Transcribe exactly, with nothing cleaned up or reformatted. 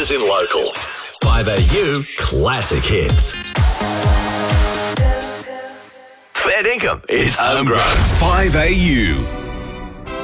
leaders in local. five A U Classic Hits. Fair income. It's homegrown. five A U.